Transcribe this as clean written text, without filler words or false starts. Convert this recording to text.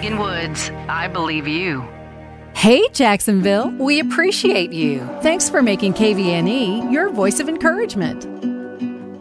Megan Woods, I believe you. Hey, Jacksonville, we appreciate you. Thanks for making KVNE your voice of encouragement.